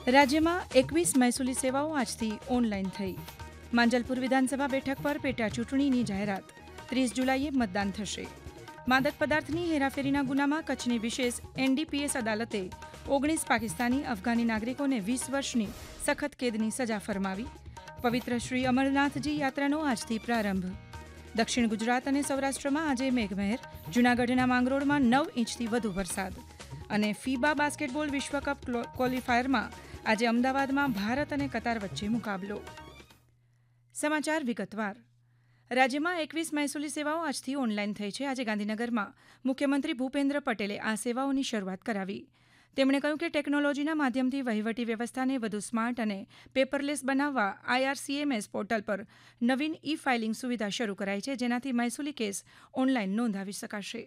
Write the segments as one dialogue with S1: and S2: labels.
S1: રાજ્યમાં 21 મહેસૂલી સેવાઓ આજથી ઓનલાઈન થઈ. માંજલપુર વિધાનસભા બેઠક પર પેટા ચૂંટણીની જાહેરાત. 30 જુલાઈએ મતદાન થશે. માદક પદાર્થની હેરાફેરીના ગુનામાં કચ્છની વિશેષ એનડીપીએસ અદાલતે 19 પાકિસ્તાની અફઘાની નાગરિકોને 20 વર્ષની સખત કેદની સજા ફરમાવી. પવિત્ર શ્રી અમરનાથજી યાત્રાનો આજથી પ્રારંભ. દક્ષિણ ગુજરાત અને સૌરાષ્ટ્રમાં આજે મેઘમહેર. જૂનાગઢના માંગરોળમાં 9 ઇંચથી વધુ વરસાદ. અને ફીબા બાસ્કેટબોલ વિશ્વકપ ક્વોલિફાયરમાં આજે અમદાવાદમાં ભારત અને કતાર વચ્ચે મુકાબલો. સમાચાર વિગતવાર. રાજ્યમાં 21 મહેસૂલી સેવાઓ આજથી ઓનલાઈન થઈ છે. આજે ગાંધીનગરમાં મુખ્યમંત્રી ભૂપેન્દ્ર પટેલે આ સેવાઓની શરૂઆત કરાવી. તેમણે કહ્યું કે ટેકનોલોજીના માધ્યમથી વહીવટી વ્યવસ્થાને વધુ સ્માર્ટ અને પેપરલેસ બનાવવા આઈઆરસીએમએસ પોર્ટલ પર નવીન ઈ ફાઇલિંગ સુવિધા શરૂ કરાઈ છે, જેનાથી મહેસૂલી કેસ ઓનલાઈન નોંધાવી શકાશે.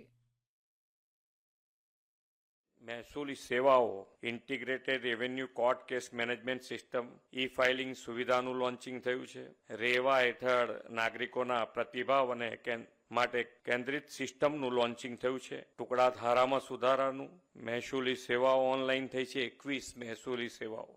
S2: મહેસૂલી સેવાઓ integrated revenue court case management system ઈ ફાઇલિંગ સુવિધાનું લોન્ચિંગ થયું છે. રેવા હેઠળ નાગરિકોના પ્રતિભાવ અને માટે કેન્દ્રિત સિસ્ટમનું લોન્ચિંગ થયું છે. ટુકડા ધારામાં સુધારાનું. મહેસૂલી સેવાઓ ઓનલાઈન થઈ છે. 21 મહેસૂલી સેવાઓ.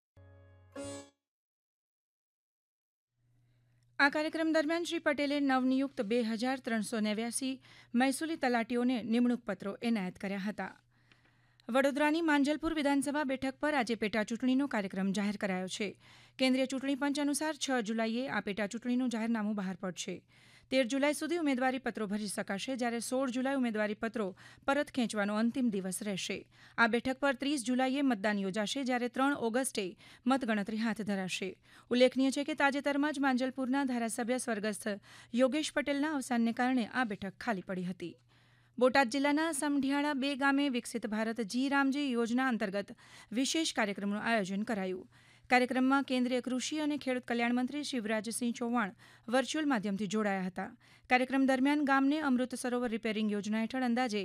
S1: આ કાર્યક્રમ દરમિયાન શ્રી પટેલે નવનિયુક્ત 2389 મહેસૂલી તલાટીઓને નિમણૂક પત્રો એનાયત કર્યા હતા. વડોદરાની માંજલપુર વિધાનસભા બેઠક પર આજે પેટા ચૂંટણીનો કાર્યક્રમ જાહેર કરાયો છે. કેન્દ્રીય ચૂંટણી પંચ અનુસાર 6 જુલાઈએ આ પેટા ચૂંટણીનું જાહેરનામું બહાર પડશે. 13 જુલાઈ સુધી ઉમેદવારી પત્રો ભરી શકાશે, જ્યારે 16 જુલાઈ ઉમેદવારી પત્રો પરત ખેંચવાનો અંતિમ દિવસ રહેશે. આ બેઠક પર 30 જુલાઈએ મતદાન યોજાશે, જ્યારે 3 ઓગસ્ટે મતગણતરી હાથ ધરાશે. ઉલ્લેખનીય છે કે તાજેતરમાં જ માંજલપુરના ધારાસભ્ય સ્વર્ગસ્થ યોગેશ પટેલના અવસાનને કારણે આ બેઠક ખાલી પડી હતી. બોટાદ જિલ્લાના સમઢિયાળા 2 ગામે વિકસિત ભારત જી રામજી યોજના અંતર્ગત વિશેષ કાર્યક્રમનું આયોજન કરાયું. કાર્યક્રમમાં કેન્દ્રીય કૃષિ અને ખેડૂત કલ્યાણ મંત્રી શિવરાજસિંહ ચૌહાણ વર્ચ્યુઅલ માધ્યમથી જોડાયા હતા. કાર્યક્રમ દરમિયાન ગામને અમૃત સરોવર રિપેરિંગ યોજના હેઠળ અંદાજે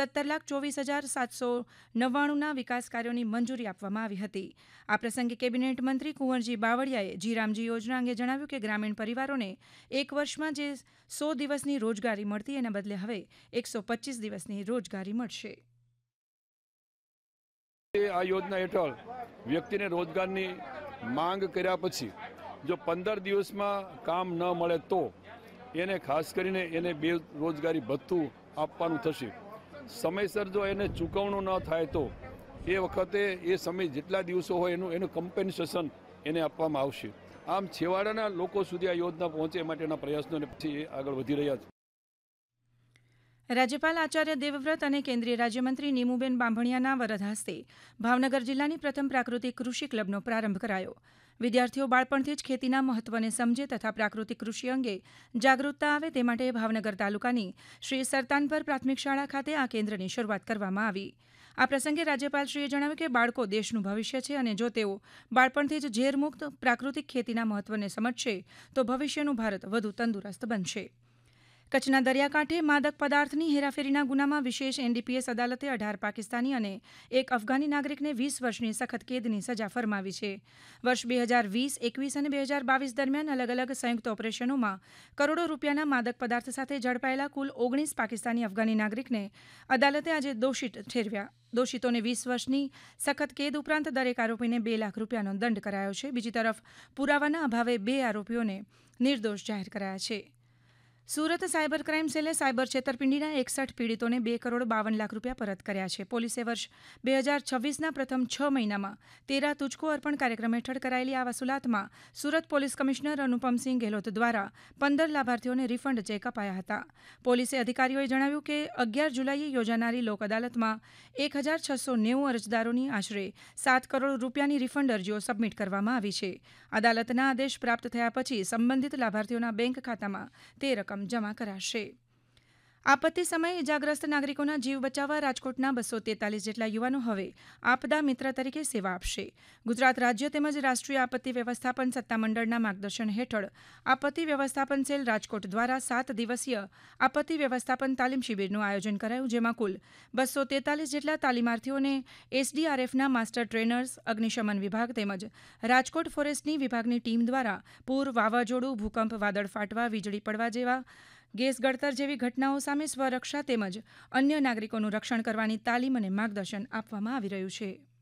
S1: 17,24,799ના વિકાસ કાર્યોની મંજૂરી આપવામાં આવી હતી. આ પ્રસંગે કેબિનેટ મંત્રી કુંવરજી બાવળિયાએ જી રામજી યોજના અંગે જણાવ્યું કે ગ્રામીણ પરિવારોને એક વર્ષમાં જે 100 દિવસની રોજગારી મળતી એના બદલે હવે 125 દિવસની રોજગારી મળશે.
S3: આ યોજના હેઠળ વ્યક્તિને રોજગારની માંગ કર્યા પછી જો 15 દિવસમાં કામ ન મળે તો એને ખાસ કરીને એને બેરોજગારી ભથ્થું આપવાનું થશે. સમયસર જો એને ચૂકવણું ન થાય તો એ વખતે એ સમય જેટલા દિવસો હોય એનું કમ્પેન્સેશન એને આપવામાં આવશે. આમ છેવાડાના લોકો સુધી આ યોજના પહોંચે માટેના પ્રયાસોને પછી આગળ વધી રહ્યા છે.
S1: રાજ્યપાલ આચાર્ય દેવવ્રત અને કેન્દ્રીય રાજ્યમંત્રી નીમુબેન બાંભણિયાના વરદ હસ્તે ભાવનગર જિલ્લાની પ્રથમ પ્રાકૃતિક કૃષિ ક્લબનો પ્રારંભ કરાયો. વિદ્યાર્થીઓ બાળપણથી જ ખેતીના મહત્વને સમજે તથા પ્રાકૃતિક કૃષિ અંગે જાગૃતતા આવે તે માટે ભાવનગર તાલુકાની શ્રી સરતાનપર પ્રાથમિક શાળા ખાતે આ કેન્દ્રની શરૂઆત કરવામાં આવી. આ પ્રસંગે રાજ્યપાલશ્રીએ જણાવ્યું કે બાળકો દેશનું ભવિષ્ય છે અને જો તેઓ બાળપણથી જ ઝેરમુક્ત પ્રાકૃતિક ખેતીના મહત્વને સમજશે તો ભવિષ્યનું ભારત વધુ તંદુરસ્ત બનશે. કચ્છના દરિયાકાંઠે માદક પદાર્થની હેરાફેરીના ગુનામાં વિશેષ એનડીપીએસ અદાલતે 18 પાકિસ્તાની અને 1 અફઘાની નાગરિકને 20 વર્ષની સખત કેદની સજા ફરમાવી છે. વર્ષ 2020, 21 અને 2022 દરમિયાન અલગ અલગ સંયુક્ત ઓપરેશનોમાં કરોડો રૂપિયાના માદક પદાર્થ સાથે ઝડપાયેલા કુલ 19 પાકિસ્તાની અફઘાની નાગરિકને અદાલતે આજે દોષિત ઠેરવ્યા. દોષિતોને 20 વર્ષની સખત કેદ ઉપરાંત દરેક આરોપીને 2 લાખ રૂપિયાનો દંડ કરાયો છે. બીજી તરફ પુરાવાના અભાવે 2 આરોપીઓને નિર્દોષ જાહેર કરાયા છે. Surat cyber crime સેલે cyber છેતરપિંડીના 61 પીડિતોને 2,52 lakh રૂપિયા પરત કર્યા છે. પોલીસે વર્ષ 2026ના પ્રથમ 6 મહિનામાં 13 તુજકો અર્પણ કાર્યક્રમ હેઠળ કરાયેલી આ વસૂલાતમાં સુરત પોલીસ કમિશનર અનુપમસિંહ ગેહલોત દ્વારા 15 લાભાર્થીઓને રિફંડ ચેક અપાયા હતા. પોલીસે અધિકારીઓએ જણાવ્યું કે 11 જુલાઈએ યોજાનારી લોક અદાલતમાં 1,690 અરજદારોની આશરે 7 કરોડ રૂપિયાની રિફંડ અરજીઓ સબમિટ કરવામાં આવી છે. અદાલતના આદેશ પ્રાપ્ત થયા પછી સંબંધિત લાભાર્થીઓના બેંક ખાતામાં તે રકમ જમા કરાશે. આપત્તિ સમયે ઇજાગ્રસ્ત નાગરિકોના જીવ બચાવવા રાજકોટના 243 જેટલા યુવાનો હવે આપદા મિત્ર તરીકે સેવા આપશે. ગુજરાત રાજ્ય તેમજ રાષ્ટ્રીય આપત્તિ વ્યવસ્થાપન સત્તામંડળના માર્ગદર્શન હેઠળ આપત્તિ વ્યવસ્થાપન સેલ રાજકોટ દ્વારા 7 દિવસીય આપત્તિ વ્યવસ્થાપન તાલીમ શિબિરનું આયોજન કરાયું, જેમાં કુલ 243 જેટલા તાલીમાર્થીઓને એસડીઆરએફના માસ્ટર ટ્રેનર્સ, અગ્નિશમન વિભાગ તેમજ રાજકોટ ફોરેસ્ટની વિભાગની ટીમ દ્વારા પૂર, વાવાઝોડું, ભૂકંપ, વાદળ ફાટવા, વીજળી પડવા જેવા ગેસ ગળતર જેવી ઘટનાઓ સામે સ્વરક્ષા તેમજ અન્ય નાગરિકોનું રક્ષણ કરવાની તાલીમ અને માર્ગદર્શન આપવામાં આવી રહ્યું છે.